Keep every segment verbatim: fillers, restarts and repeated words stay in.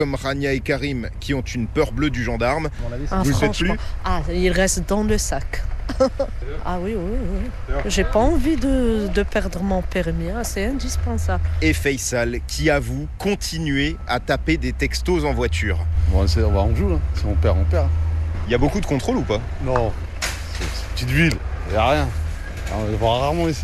Comme Rania et Karim qui ont une peur bleue du gendarme. Ah, Vous êtes plus ? Ah, il reste dans le sac. Ah oui, oui, oui. J'ai pas envie de, de perdre mon permis, hein. C'est indispensable. Et Faisal qui avoue continuer à taper des textos en voiture. Bon, c'est, on va en joue, hein. Si on perd, on perd. Il y a beaucoup de contrôles ou pas ? Non, c'est, c'est une petite ville, il n'y a rien. On le voit rarement ici.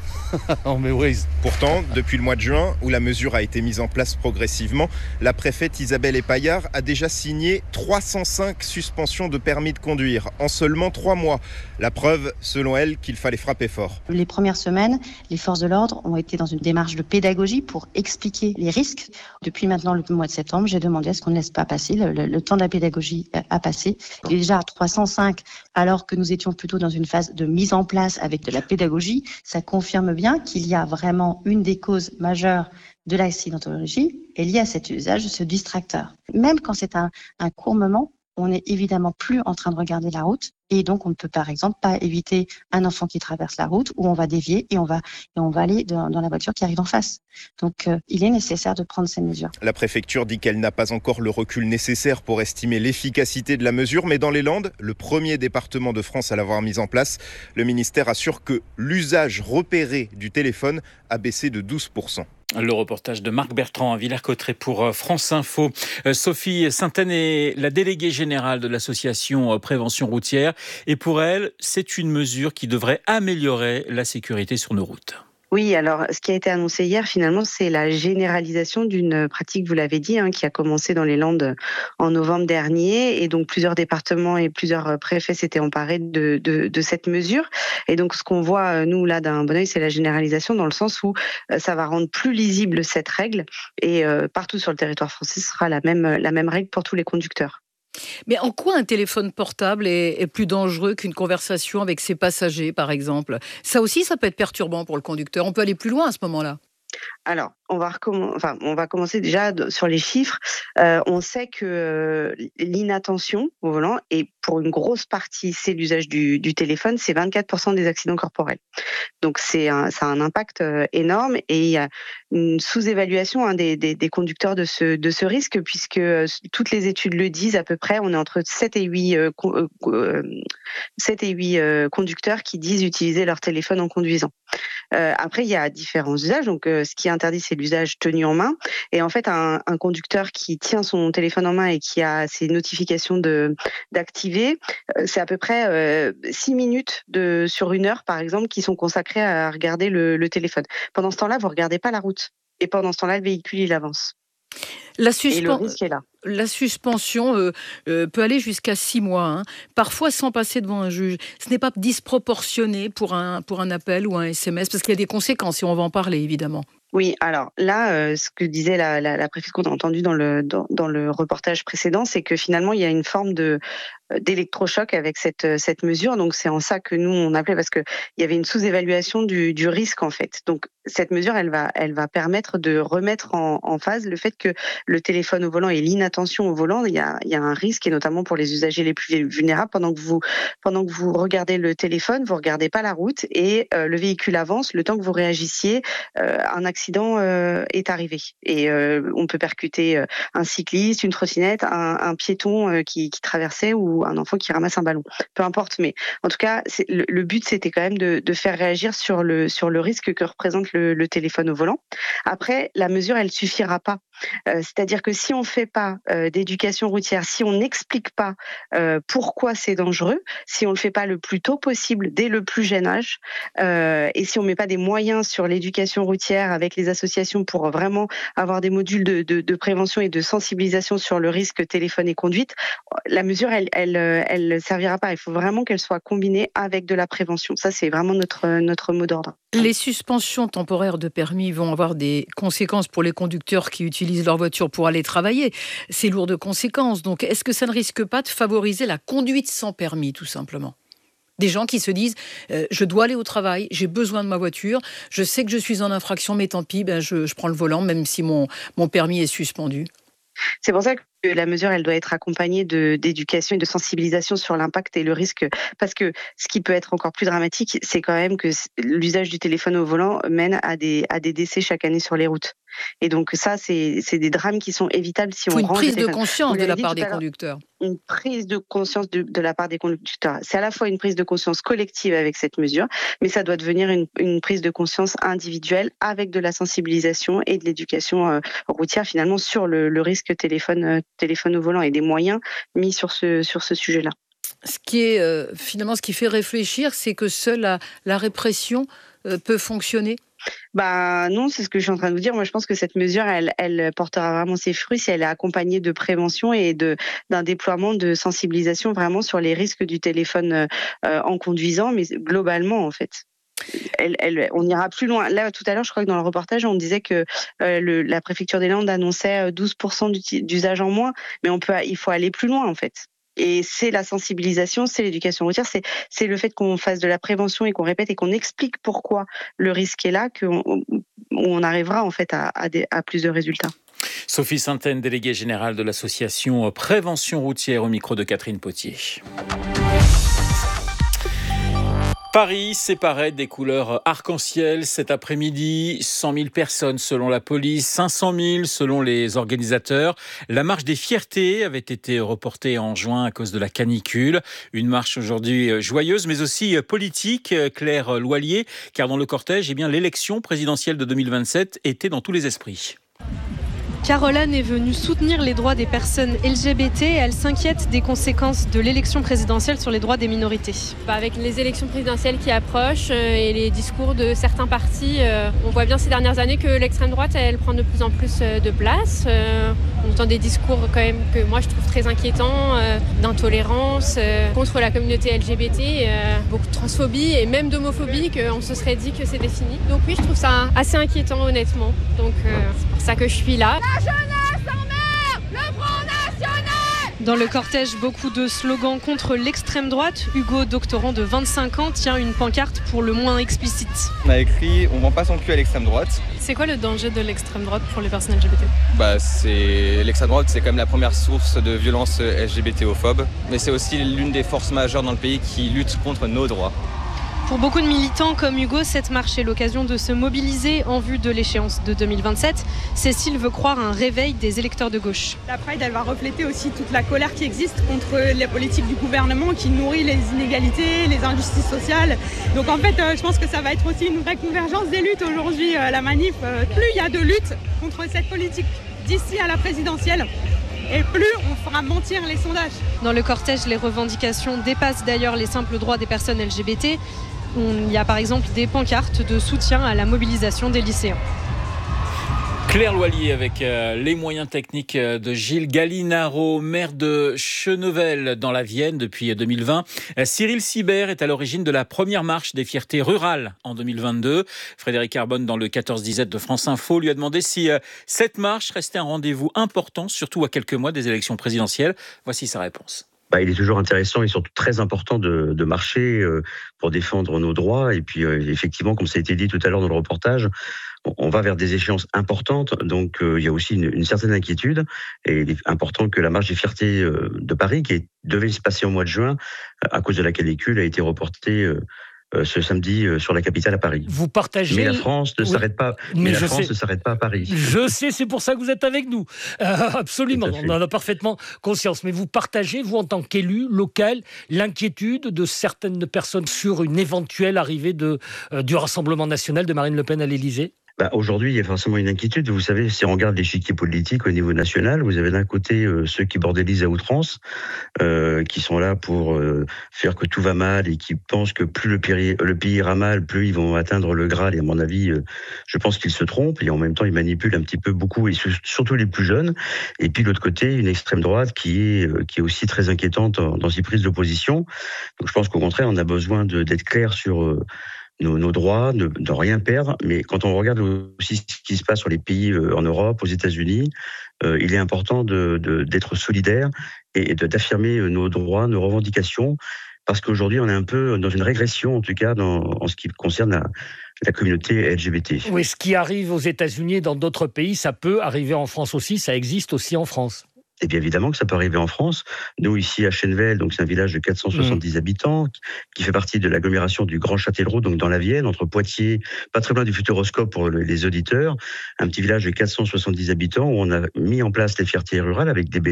On met Waze. Pourtant, depuis le mois de juin, où la mesure a été mise en place progressivement, la préfète Isabelle Epaillard a déjà signé trois cent cinq suspensions de permis de conduire en seulement trois mois. La preuve, selon elle, qu'il fallait frapper fort. Les premières semaines, les forces de l'ordre ont été dans une démarche de pédagogie pour expliquer les risques. Depuis maintenant le mois de septembre, j'ai demandé à ce qu'on ne laisse pas passer. Le, le, le temps de la pédagogie a passé. Il est déjà à trois cent cinq, alors que nous étions plutôt dans une phase de mise en place avec de la pédagogie. Ça confirme bien qu'il y a vraiment une des causes majeures de l'accidentologie est liée à cet usage de ce distracteur. Même quand c'est un, un court moment, on n'est évidemment plus en train de regarder la route et donc on ne peut par exemple pas éviter un enfant qui traverse la route où on va dévier et on va, et on va aller dans, dans la voiture qui arrive en face. Donc euh, il est nécessaire de prendre ces mesures. La préfecture dit qu'elle n'a pas encore le recul nécessaire pour estimer l'efficacité de la mesure, mais dans les Landes, le premier département de France à l'avoir mise en place, le ministère assure que l'usage repéré du téléphone a baissé de douze pour cent. Le reportage de Marc Bertrand à Villers-Cotterêts pour France Info. Sophie Sainte-Anne est la déléguée générale de l'association Prévention routière. Et pour elle, c'est une mesure qui devrait améliorer la sécurité sur nos routes. Oui, alors ce qui a été annoncé hier, finalement, c'est la généralisation d'une pratique, vous l'avez dit, hein, qui a commencé dans les Landes en novembre dernier. Et donc, plusieurs départements et plusieurs préfets s'étaient emparés de, de, de cette mesure. Et donc, ce qu'on voit, nous, là, d'un bon oeil, c'est la généralisation dans le sens où ça va rendre plus lisible cette règle. Et euh, partout sur le territoire français, ce sera la même, la même règle pour tous les conducteurs. Mais en quoi un téléphone portable est, est plus dangereux qu'une conversation avec ses passagers, par exemple ? Ça aussi, ça peut être perturbant pour le conducteur. On peut aller plus loin à ce moment-là. Alors, on va, recomm- enfin, on va commencer déjà de, sur les chiffres. Euh, on sait que euh, l'inattention au volant, et pour une grosse partie, c'est l'usage du, du téléphone, c'est vingt-quatre pour cent des accidents corporels. Donc, c'est un, ça a un impact euh, énorme et il y a une sous-évaluation hein, des, des, des conducteurs de ce, de ce risque, puisque euh, toutes les études le disent à peu près, on est entre sept et huit, euh, euh, sept et huit euh, conducteurs qui disent utiliser leur téléphone en conduisant. Euh, après, il y a différents usages. Donc, euh, ce qui est interdit, c'est l'usage tenu en main. Et en fait, un, un conducteur qui tient son téléphone en main et qui a ses notifications de, d'activer, euh, c'est à peu près euh, six minutes de, sur une heure, par exemple, qui sont consacrées à regarder le, le téléphone. Pendant ce temps-là, vous regardez pas la route. Et pendant ce temps-là, le véhicule, il avance. La, suspen... Et le risque est là. La suspension euh, euh, peut aller jusqu'à six mois, hein, parfois sans passer devant un juge. Ce n'est pas disproportionné pour un, pour un appel ou un S M S, parce qu'il y a des conséquences et on va en parler évidemment. Oui, alors là, euh, ce que disait la, la, la préfète qu'on a entendu dans le, dans, dans le reportage précédent, c'est que finalement, il y a une forme de, d'électrochoc avec cette, cette mesure. Donc, c'est en ça que nous, on appelait, parce qu'il y avait une sous-évaluation du, du risque, en fait. Donc, cette mesure, elle va, elle va permettre de remettre en, en phase le fait que le téléphone au volant et l'inattention au volant, il y a, il y a un risque, et notamment pour les usagers les plus vulnérables, pendant que vous, pendant que vous regardez le téléphone, vous regardez pas la route et euh, le véhicule avance, le temps que vous réagissiez, euh, un accident euh, est arrivé. Et euh, on peut percuter euh, un cycliste, une trottinette, un, un piéton euh, qui, qui traversait ou un enfant qui ramasse un ballon. Peu importe, mais en tout cas, c'est, le, le but, c'était quand même de, de faire réagir sur le, sur le risque que représente le, le téléphone au volant. Après, la mesure, elle suffira pas. Euh, c'est-à-dire que si on ne fait pas euh, d'éducation routière, si on n'explique pas euh, pourquoi c'est dangereux, si on ne le fait pas le plus tôt possible, dès le plus jeune âge, euh, et si on ne met pas des moyens sur l'éducation routière avec les associations pour vraiment avoir des modules de, de, de prévention et de sensibilisation sur le risque téléphone et conduite, la mesure, elle, elle, elle servira pas. Il faut vraiment qu'elle soit combinée avec de la prévention. Ça, c'est vraiment notre, notre mot d'ordre. Les suspensions temporaires de permis vont avoir des conséquences pour les conducteurs qui utilisent leur voiture pour aller travailler. C'est lourd de conséquences. Donc, est-ce que ça ne risque pas de favoriser la conduite sans permis, tout simplement ? Des gens qui se disent euh, « je dois aller au travail, j'ai besoin de ma voiture, je sais que je suis en infraction, mais tant pis, ben je, je prends le volant, même si mon, mon permis est suspendu. » C'est pour ça que La mesure, elle doit être accompagnée de, d'éducation et de sensibilisation sur l'impact et le risque. Parce que ce qui peut être encore plus dramatique, c'est quand même que l'usage du téléphone au volant mène à des, à des décès chaque année sur les routes. Et donc ça, c'est, c'est des drames qui sont évitables si on range range une prise de conscience de la part des conducteurs. Une prise de conscience de, de la part des conducteurs. C'est à la fois une prise de conscience collective avec cette mesure, mais ça doit devenir une, une prise de conscience individuelle avec de la sensibilisation et de l'éducation euh, routière finalement sur le, le risque téléphone, euh, téléphone au volant et des moyens mis sur ce, sur ce sujet-là. Ce qui est euh, finalement ce qui fait réfléchir, c'est que seule la, la répression euh, peut fonctionner. Bah non, c'est ce que je suis en train de vous dire. Moi, je pense que cette mesure, elle, elle portera vraiment ses fruits si elle est accompagnée de prévention et de d'un déploiement de sensibilisation vraiment sur les risques du téléphone euh, en conduisant, mais globalement en fait. Elle, elle, on ira plus loin. Là, tout à l'heure, je crois que dans le reportage, on disait que euh, le, la préfecture des Landes annonçait douze pour cent d'usage en moins, mais on peut, il faut aller plus loin en fait. Et c'est la sensibilisation, c'est l'éducation routière, c'est, c'est le fait qu'on fasse de la prévention et qu'on répète et qu'on explique pourquoi le risque est là, qu'on on arrivera en fait à, à, des, à plus de résultats. Sophie Saintaine, déléguée générale de l'association Prévention routière, au micro de Catherine Potier. Paris séparait des couleurs arc-en-ciel cet après-midi. cent mille personnes selon la police, cinq cent mille selon les organisateurs. La marche des fiertés avait été reportée en juin à cause de la canicule. Une marche aujourd'hui joyeuse mais aussi politique, Claire Loilier, car dans le cortège, eh bien, l'élection présidentielle de deux mille vingt-sept était dans tous les esprits. Caroline est venue soutenir les droits des personnes L G B T et elle s'inquiète des conséquences de l'élection présidentielle sur les droits des minorités. Bah avec les élections présidentielles qui approchent et les discours de certains partis, euh, on voit bien ces dernières années que l'extrême droite, elle prend de plus en plus de place. Euh, on entend des discours quand même que moi je trouve très inquiétants, euh, d'intolérance euh, contre la communauté L G B T, euh, beaucoup de transphobie et même d'homophobie, qu'on se serait dit que c'était fini. Donc oui, je trouve ça assez inquiétant honnêtement. Donc euh, c'est pour ça que je suis là. La jeunesse en mer, le Front National. Dans le cortège, beaucoup de slogans contre l'extrême droite. Hugo, doctorant de vingt-cinq ans, tient une pancarte pour le moins explicite. On a écrit « On vend pas son cul à l'extrême droite ». C'est quoi le danger de l'extrême droite pour les personnes L G B T ? Bah, c'est... L'extrême droite, c'est quand même la première source de violence L G B T-ophobe. Mais c'est aussi l'une des forces majeures dans le pays qui lutte contre nos droits. Pour beaucoup de militants comme Hugo, cette marche est l'occasion de se mobiliser en vue de l'échéance de deux mille vingt-sept. Cécile veut croire à un réveil des électeurs de gauche. La Pride, elle va refléter aussi toute la colère qui existe contre les politiques du gouvernement qui nourrit les inégalités, les injustices sociales. Donc en fait, je pense que ça va être aussi une vraie convergence des luttes aujourd'hui, la manif. Plus il y a de lutte contre cette politique d'ici à la présidentielle, et plus on fera mentir les sondages. Dans le cortège, les revendications dépassent d'ailleurs les simples droits des personnes L G B T. Il y a par exemple des pancartes de soutien à la mobilisation des lycéens. Claire Loilier avec euh, les moyens techniques de Gilles Gallinaro, maire de Chenevel dans la Vienne depuis deux mille vingt. Euh, Cyril Sibert est à l'origine de la première marche des fiertés rurales en deux mille vingt-deux. Frédéric Arbonne, dans le quatorze dix-sept de France Info, lui a demandé si euh, cette marche restait un rendez-vous important, surtout à quelques mois des élections présidentielles. Voici sa réponse. Bah, il est toujours intéressant et surtout très important de, de marcher euh, pour défendre nos droits. Et puis, euh, effectivement, comme ça a été dit tout à l'heure dans le reportage, on, on va vers des échéances importantes. Donc, euh, il y a aussi une, une certaine inquiétude. Et il est important que la marche des fiertés euh, de Paris, qui devait se passer au mois de juin, à cause de la canicule, a été reportée euh, ce samedi sur la capitale à Paris. Vous partagez... Mais la France ne oui. s'arrête pas. Mais, mais la France sais. ne s'arrête pas à Paris. Je sais, c'est pour ça que vous êtes avec nous. Euh, absolument, on en a parfaitement conscience. Mais vous partagez, vous en tant qu'élu local, l'inquiétude de certaines personnes sur une éventuelle arrivée de, euh, du Rassemblement national de Marine Le Pen à l'Élysée ? Bah, aujourd'hui, il y a forcément une inquiétude. Vous savez, si on regarde l'échiquier politique au niveau national, vous avez d'un côté euh, ceux qui bordélisent à outrance, euh, qui sont là pour euh, faire que tout va mal et qui pensent que plus le pays, le pays ira mal, plus ils vont atteindre le Graal. Et à mon avis, euh, je pense qu'ils se trompent. Et en même temps, ils manipulent un petit peu beaucoup, et surtout les plus jeunes. Et puis de l'autre côté, une extrême droite qui est, euh, qui est aussi très inquiétante dans, dans ses prises d'opposition. Donc je pense qu'au contraire, on a besoin de, d'être clair sur... Euh, Nos, nos droits, de ne rien perdre. Mais quand on regarde aussi ce qui se passe sur les pays euh, en Europe, aux États-Unis, euh, il est important de, de, d'être solidaire et de, d'affirmer nos droits, nos revendications, parce qu'aujourd'hui, on est un peu dans une régression, en tout cas, dans, en ce qui concerne la, la communauté L G B T. Oui, ce qui arrive aux États-Unis et dans d'autres pays, ça peut arriver en France aussi, ça existe aussi en France. Et bien évidemment que ça peut arriver en France. Nous, ici à Chennevel, donc c'est un village de quatre cent soixante-dix mmh. habitants, qui fait partie de l'agglomération du Grand Châtellerault, donc dans la Vienne, entre Poitiers, pas très loin du Futuroscope pour les auditeurs, un petit village de quatre cent soixante-dix habitants où on a mis en place les fiertés rurales avec des